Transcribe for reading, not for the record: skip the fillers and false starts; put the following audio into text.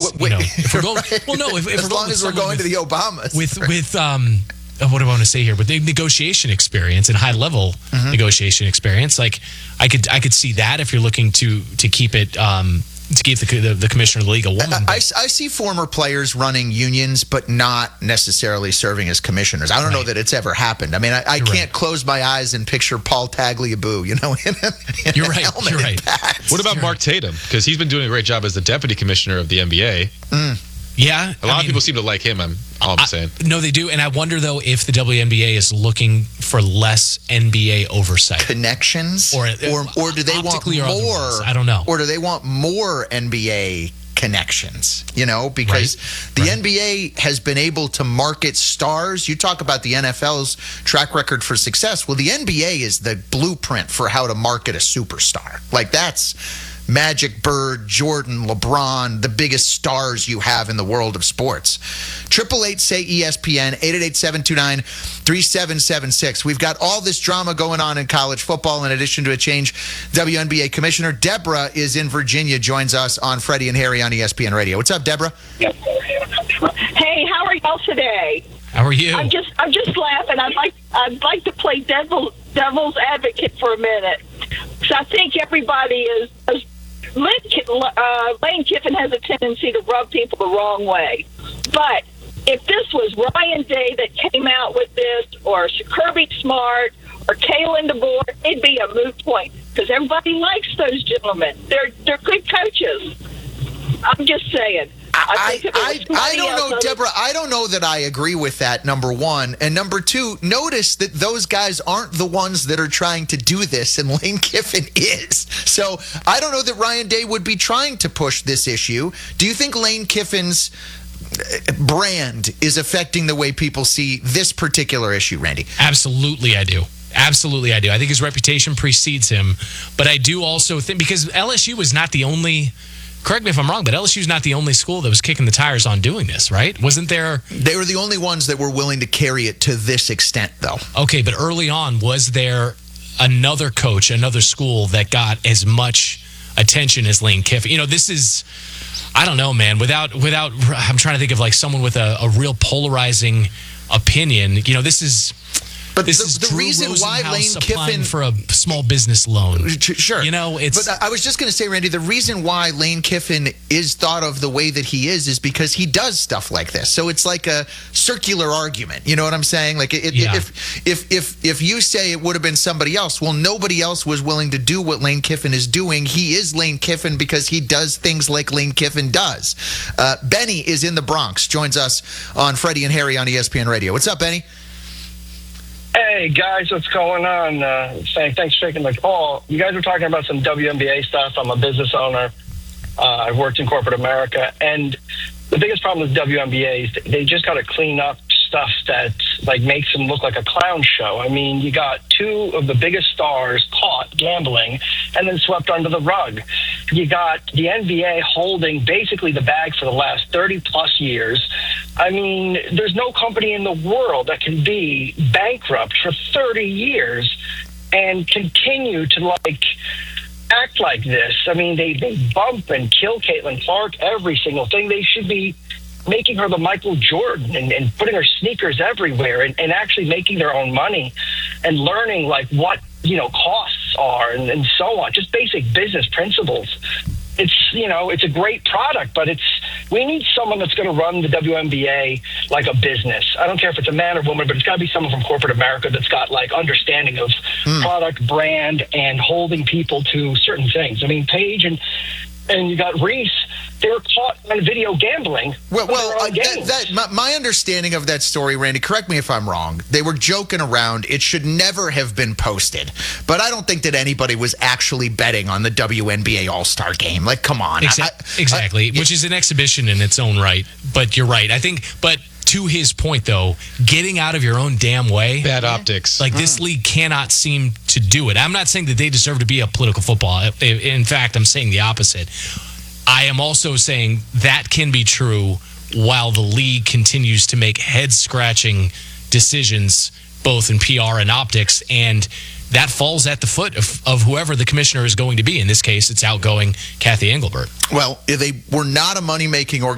if we're going, right. well, no, if as we're long going as we're going to the Obamas, with what do I want to say here? With the negotiation experience and high level negotiation experience, like I could see that if you're looking to keep it. To keep the commissioner of the league a woman. I see former players running unions, but not necessarily serving as commissioners. I don't know that it's ever happened. I mean, I can't close my eyes and picture Paul Tagliabue, in You're a right. helmet You're and right. pads. What about Mark Tatum? Because he's been doing a great job as the deputy commissioner of the NBA. Yeah. A lot of people seem to like him, all I'm saying. No, they do. And I wonder, though, if the WNBA is looking for less NBA oversight. Connections? Or do they want more? I don't know. Or do they want more NBA connections? Because the NBA has been able to market stars. You talk about the NFL's track record for success. Well, the NBA is the blueprint for how to market a superstar. Like, that's Magic, Bird, Jordan, LeBron, the biggest stars you have in the world of sports. 888-SAY-ESPN, 888-729-3776. We've got all this drama going on in college football in addition to a change WNBA commissioner. Deborah is in Virginia, joins us on Freddie and Harry on ESPN Radio. What's up, Deborah? Hey, how are y'all today? How are you? I'm just laughing. I'd like to play devil's advocate for a minute. So I think everybody is Lane Kiffin has a tendency to rub people the wrong way. But if this was Ryan Day that came out with this, or Kirby Smart, or Kalen DeBoer, it'd be a moot point because everybody likes those gentlemen. They're good coaches. I'm just saying. I don't know, Deborah. I don't know that I agree with that, number one. And number two, notice that those guys aren't the ones that are trying to do this, and Lane Kiffin is. So I don't know that Ryan Day would be trying to push this issue. Do you think Lane Kiffin's brand is affecting the way people see this particular issue, Randy? Absolutely, I do. Absolutely, I do. I think his reputation precedes him. But I do also think, because LSU was not the only... Correct me if I'm wrong, but LSU's not the only school that was kicking the tires on doing this, right? Wasn't there... They were the only ones that were willing to carry it to this extent, though. Okay, but early on, was there another coach, another school that got as much attention as Lane Kiffin? This is... I don't know, man. Without, I'm trying to think of like someone with a real polarizing opinion. This is... But this is the reason why Lane Kiffin for a small business loan. Sure. It's. But I was just going to say, Randy, the reason why Lane Kiffin is thought of the way that he is because he does stuff like this. So it's like a circular argument. You know what I'm saying? Like if you say it would have been somebody else, well, nobody else was willing to do what Lane Kiffin is doing. He is Lane Kiffin because he does things like Lane Kiffin does. Benny is in the Bronx, joins us on Freddie and Harry on ESPN Radio. What's up, Benny? Hey, guys, what's going on? Thanks for taking the call. You guys were talking about some WNBA stuff. I'm a business owner. I've worked in corporate America. And the biggest problem with WNBA is they just got to clean up stuff that makes them look like a clown show. I mean, you got two of the biggest stars caught gambling and then swept under the rug. You got the NBA holding basically the bag for the last 30-plus years. I mean, there's no company in the world that can be bankrupt for 30 years and continue to, act like this. I mean, they bump and kill Caitlin Clark, every single thing. They should be making her the Michael Jordan and putting her sneakers everywhere and actually making their own money and learning, what, costs are and so on. Just basic business principles. It's a great product, but we need someone that's going to run the WNBA like a business. I don't care if it's a man or woman, but it's got to be someone from corporate America that's got understanding of product, brand, and holding people to certain things. I mean, Paige and you got Reese, they were caught on video gambling. My understanding of that story, Randy, correct me if I'm wrong. They were joking around. It should never have been posted. But I don't think that anybody was actually betting on the WNBA All-Star Game. Come on. Exactly, which is an exhibition in its own right. But you're right. I think, but to his point, though, getting out of your own damn way. Bad optics. This league cannot seem to do it. I'm not saying that they deserve to be a political football. In fact, I'm saying the opposite. I am also saying that can be true while the league continues to make head-scratching decisions, both in PR and optics, and that falls at the foot of whoever the commissioner is going to be. In this case, it's outgoing Kathy Engelbert. Well, they were not a money-making organization.